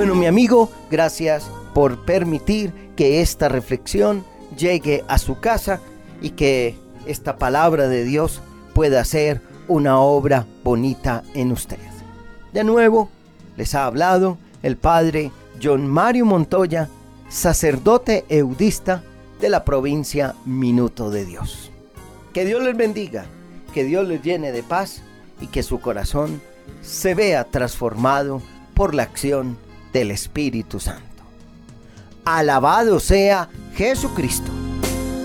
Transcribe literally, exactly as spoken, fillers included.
Bueno, mi amigo, gracias por permitir que esta reflexión llegue a su casa y que esta palabra de Dios pueda ser una obra bonita en usted. De nuevo, les ha hablado el padre John Mario Montoya, sacerdote eudista de la provincia Minuto de Dios. Que Dios les bendiga, que Dios les llene de paz y que su corazón se vea transformado por la acción del Espíritu Santo. Alabado sea Jesucristo.